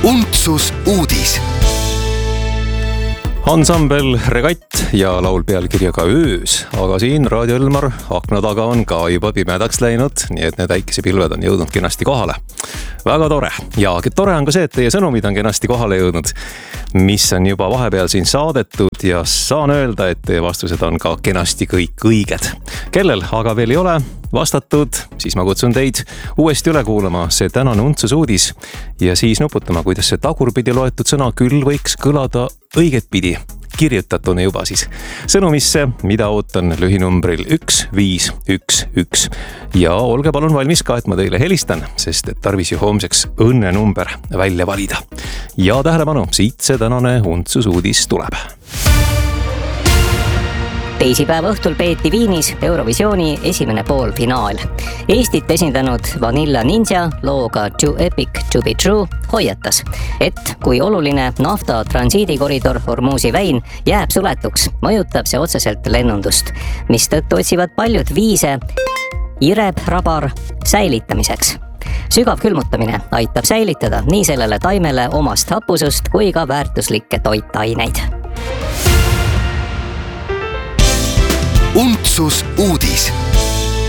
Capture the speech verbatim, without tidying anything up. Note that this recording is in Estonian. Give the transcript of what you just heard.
Untsus uudis. Ansambel Regatt ja laul pealkirjaga Öös, aga siin Raadio Elmar akna taga on ka juba pimedaks läinud, nii et need äikesepilved on jõudnud kenasti kohale. Väga tore. Ja tore on ka see, et teie sõnumid on kenasti kohale jõudnud, mis on juba vahepeal siin saadetud ja saan öelda, et teie vastused on ka kenasti kõik õiged. Kellel aga veel ei ole vastatud, siis ma kutsun teid uuesti üle kuulama see tänane Untsus uudis ja siis nuputama, kuidas see tagurpidi loetud sõna küll võiks kõlada õiget pidi, kirjutatuna juba siis sõnumisse, mida ootan lühinumbril üks viis üks üks. Ja olge palun valmis ka, et ma teile helistan, sest et tarvis ju homseks õnnenumber välja valida. Ja tähelepanu, siit see tänane Untsus uudis tuleb. Teisipäeva õhtul peeti Viinis Eurovisiooni esimene poolfinaal. Eestit esindanud Vanilla Ninja looga Too Epic to be True hoiatas, et kui oluline nafta transiidikoridor Hormuzi väin jääb suletuks, mõjutab see otseselt lennundust, mis tõttu otsivad paljud viise ireb-rabar säilitamiseks. Sügav külmutamine aitab säilitada nii sellele taimele omast hapusust kui ka väärtuslikke toitaineid. Untsus uudis.